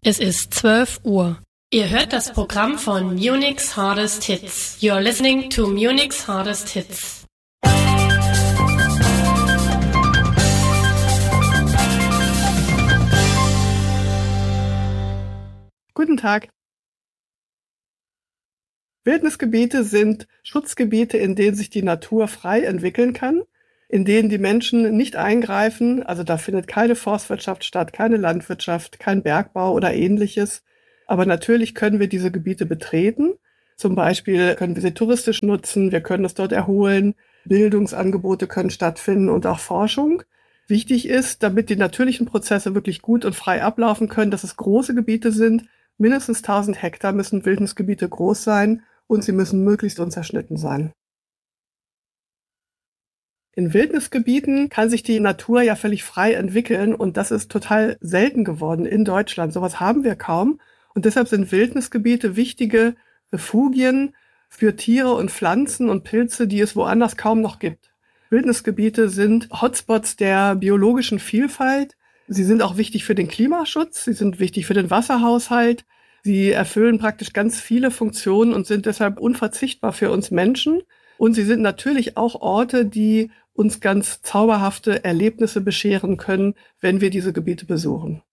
Es ist 12 Uhr. Ihr hört das Programm von Munich's Hardest Hits. You're listening to Munich's Hardest Hits. Guten Tag. Wildnisgebiete sind Schutzgebiete, in denen sich die Natur frei entwickeln kann, in denen die Menschen nicht eingreifen, also da findet keine Forstwirtschaft statt, keine Landwirtschaft, kein Bergbau oder ähnliches. Aber natürlich können wir diese Gebiete betreten. Zum Beispiel können wir sie touristisch nutzen, wir können es dort erholen, Bildungsangebote können stattfinden und auch Forschung. Wichtig ist, damit die natürlichen Prozesse wirklich gut und frei ablaufen können, dass es große Gebiete sind. Mindestens 1000 Hektar müssen Wildnisgebiete groß sein und sie müssen möglichst unzerschnitten sein. In Wildnisgebieten kann sich die Natur ja völlig frei entwickeln und das ist total selten geworden in Deutschland. Sowas haben wir kaum und deshalb sind Wildnisgebiete wichtige Refugien für Tiere und Pflanzen und Pilze, die es woanders kaum noch gibt. Wildnisgebiete sind Hotspots der biologischen Vielfalt. Sie sind auch wichtig für den Klimaschutz, sie sind wichtig für den Wasserhaushalt. Sie erfüllen praktisch ganz viele Funktionen und sind deshalb unverzichtbar für uns Menschen. Und sie sind natürlich auch Orte, die uns ganz zauberhafte Erlebnisse bescheren können, wenn wir diese Gebiete besuchen.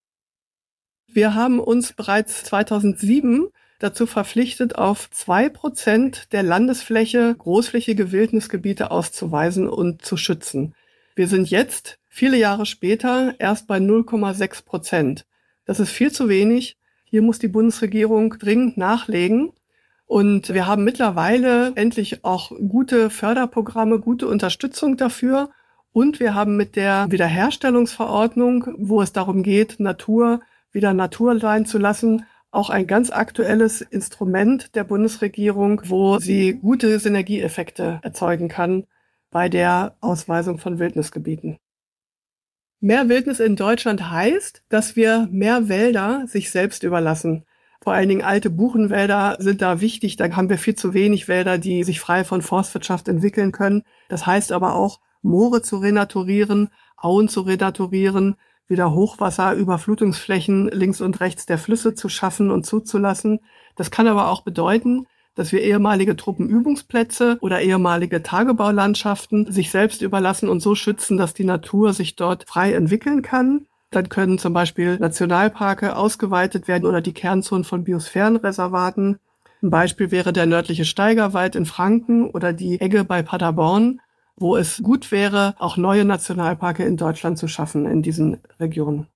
Wir haben uns bereits 2007 dazu verpflichtet, auf 2% der Landesfläche großflächige Wildnisgebiete auszuweisen und zu schützen. Wir sind jetzt, viele Jahre später, erst bei 0,6%. Das ist viel zu wenig. Hier muss die Bundesregierung dringend nachlegen. Und wir haben mittlerweile endlich auch gute Förderprogramme, gute Unterstützung dafür. Und wir haben mit der Wiederherstellungsverordnung, wo es darum geht, Natur wieder Natur sein zu lassen, auch ein ganz aktuelles Instrument der Bundesregierung, wo sie gute Synergieeffekte erzeugen kann bei der Ausweisung von Wildnisgebieten. Mehr Wildnis in Deutschland heißt, dass wir mehr Wälder sich selbst überlassen. Vor allen Dingen alte Buchenwälder sind da wichtig. Da haben wir viel zu wenig Wälder, die sich frei von Forstwirtschaft entwickeln können. Das heißt aber auch, Moore zu renaturieren, Auen zu renaturieren, wieder Hochwasser, Überflutungsflächen links und rechts der Flüsse zu schaffen und zuzulassen. Das kann aber auch bedeuten, dass wir ehemalige Truppenübungsplätze oder ehemalige Tagebaulandschaften sich selbst überlassen und so schützen, dass die Natur sich dort frei entwickeln kann. Dann können zum Beispiel Nationalparke ausgeweitet werden oder die Kernzonen von Biosphärenreservaten. Ein Beispiel wäre der nördliche Steigerwald in Franken oder die Egge bei Paderborn, wo es gut wäre, auch neue Nationalparke in Deutschland zu schaffen in diesen Regionen.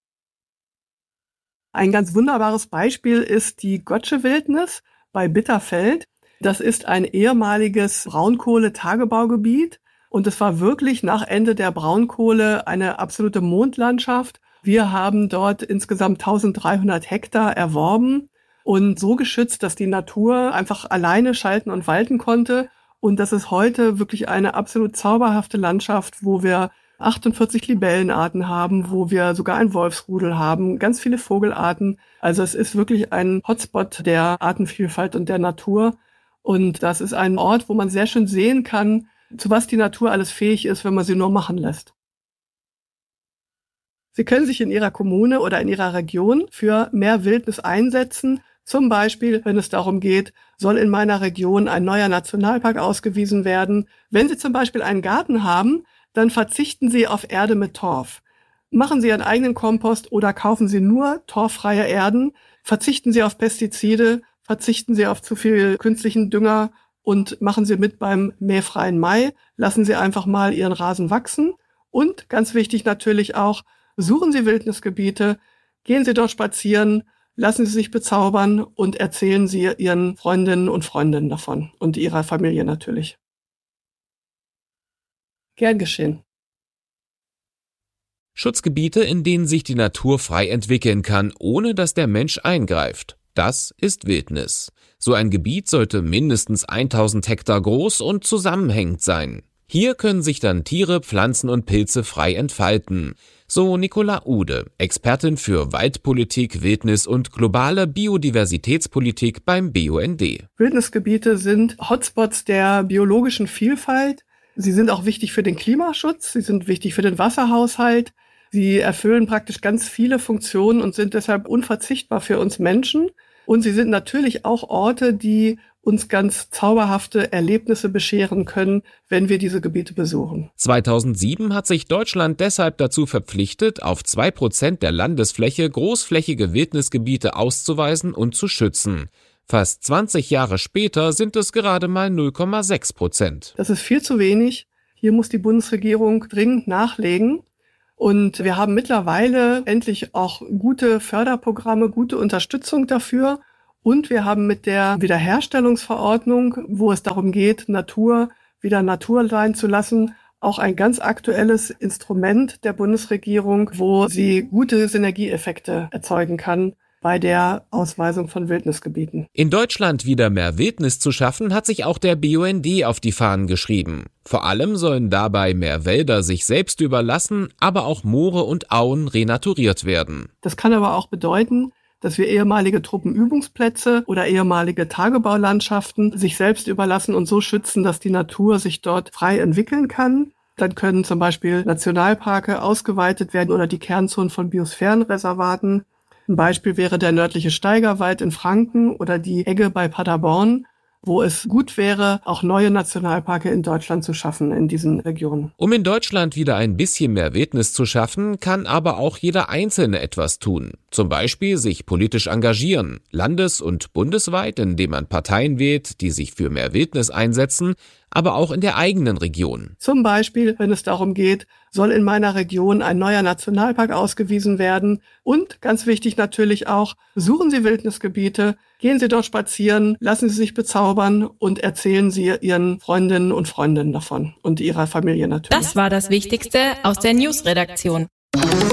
Ein ganz wunderbares Beispiel ist die Gottsche-Wildnis bei Bitterfeld. Das ist ein ehemaliges Braunkohle-Tagebaugebiet. Und es war wirklich nach Ende der Braunkohle eine absolute Mondlandschaft. Wir haben dort insgesamt 1300 Hektar erworben und so geschützt, dass die Natur einfach alleine schalten und walten konnte. Und das ist heute wirklich eine absolut zauberhafte Landschaft, wo wir 48 Libellenarten haben, wo wir sogar ein Wolfsrudel haben, ganz viele Vogelarten. Also es ist wirklich ein Hotspot der Artenvielfalt und der Natur. Und das ist ein Ort, wo man sehr schön sehen kann, zu was die Natur alles fähig ist, wenn man sie nur machen lässt. Sie können sich in Ihrer Kommune oder in Ihrer Region für mehr Wildnis einsetzen. Zum Beispiel, wenn es darum geht, soll in meiner Region ein neuer Nationalpark ausgewiesen werden. Wenn Sie zum Beispiel einen Garten haben, dann verzichten Sie auf Erde mit Torf. Machen Sie Ihren eigenen Kompost oder kaufen Sie nur torffreie Erden. Verzichten Sie auf Pestizide, verzichten Sie auf zu viel künstlichen Dünger und machen Sie mit beim mähfreien Mai. Lassen Sie einfach mal Ihren Rasen wachsen. Und ganz wichtig natürlich auch, suchen Sie Wildnisgebiete, gehen Sie dort spazieren, lassen Sie sich bezaubern und erzählen Sie Ihren Freundinnen und Freunden davon und Ihrer Familie natürlich. Gern geschehen. Schutzgebiete, in denen sich die Natur frei entwickeln kann, ohne dass der Mensch eingreift. Das ist Wildnis. So ein Gebiet sollte mindestens 1000 Hektar groß und zusammenhängend sein. Hier können sich dann Tiere, Pflanzen und Pilze frei entfalten. So Nicola Ude, Expertin für Waldpolitik, Wildnis und globale Biodiversitätspolitik beim BUND. Wildnisgebiete sind Hotspots der biologischen Vielfalt. Sie sind auch wichtig für den Klimaschutz, sie sind wichtig für den Wasserhaushalt. Sie erfüllen praktisch ganz viele Funktionen und sind deshalb unverzichtbar für uns Menschen. Und sie sind natürlich auch Orte, die uns ganz zauberhafte Erlebnisse bescheren können, wenn wir diese Gebiete besuchen. 2007 hat sich Deutschland deshalb dazu verpflichtet, auf 2% der Landesfläche großflächige Wildnisgebiete auszuweisen und zu schützen. Fast 20 Jahre später sind es gerade mal 0,6%. Das ist viel zu wenig. Hier muss die Bundesregierung dringend nachlegen. Und wir haben mittlerweile endlich auch gute Förderprogramme, gute Unterstützung dafür. Und wir haben mit der Wiederherstellungsverordnung, wo es darum geht, Natur wieder Natur sein zu lassen, auch ein ganz aktuelles Instrument der Bundesregierung, wo sie gute Synergieeffekte erzeugen kann bei der Ausweisung von Wildnisgebieten. In Deutschland wieder mehr Wildnis zu schaffen, hat sich auch der BUND auf die Fahnen geschrieben. Vor allem sollen dabei mehr Wälder sich selbst überlassen, aber auch Moore und Auen renaturiert werden. Das kann aber auch bedeuten, dass wir ehemalige Truppenübungsplätze oder ehemalige Tagebaulandschaften sich selbst überlassen und so schützen, dass die Natur sich dort frei entwickeln kann. Dann können zum Beispiel Nationalparke ausgeweitet werden oder die Kernzonen von Biosphärenreservaten. Ein Beispiel wäre der nördliche Steigerwald in Franken oder die Egge bei Paderborn, wo es gut wäre, auch neue Nationalparke in Deutschland zu schaffen in diesen Regionen. Um in Deutschland wieder ein bisschen mehr Wildnis zu schaffen, kann aber auch jeder Einzelne etwas tun. Zum Beispiel sich politisch engagieren, landes- und bundesweit, indem man Parteien wählt, die sich für mehr Wildnis einsetzen, aber auch in der eigenen Region. Zum Beispiel, wenn es darum geht, soll in meiner Region ein neuer Nationalpark ausgewiesen werden. Und ganz wichtig natürlich auch, besuchen Sie Wildnisgebiete, gehen Sie dort spazieren, lassen Sie sich bezaubern und erzählen Sie Ihren Freundinnen und Freunden davon und Ihrer Familie natürlich. Das war das Wichtigste aus der News-Redaktion.